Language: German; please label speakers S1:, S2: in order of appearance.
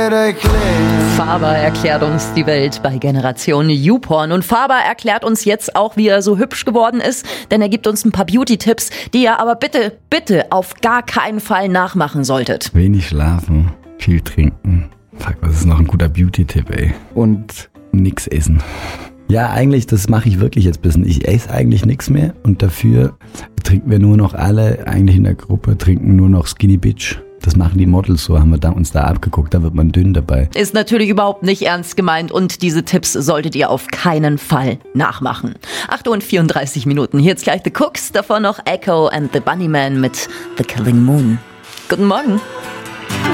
S1: Faber erklärt uns die Welt bei Generation YouPorn. Und Faber erklärt uns jetzt auch, wie er so hübsch geworden ist, denn er gibt uns ein paar Beauty-Tipps, die ihr aber bitte, bitte auf gar keinen Fall nachmachen solltet.
S2: Wenig schlafen, viel trinken. Fuck, was ist noch ein guter Beauty-Tipp, ey? Und nix essen. Ja, eigentlich, das mache ich wirklich jetzt ein bisschen. Ich esse eigentlich nichts mehr und dafür trinken wir nur noch alle, eigentlich in der Gruppe, trinken nur noch Skinny Bitch. Das machen die Models so, haben wir uns da abgeguckt, da wird man dünn dabei.
S1: Ist natürlich überhaupt nicht ernst gemeint und diese Tipps solltet ihr auf keinen Fall nachmachen. 8:34 Minuten, hier jetzt gleich The Cooks, davor noch Echo and the Bunnyman mit The Killing Moon. Guten Morgen.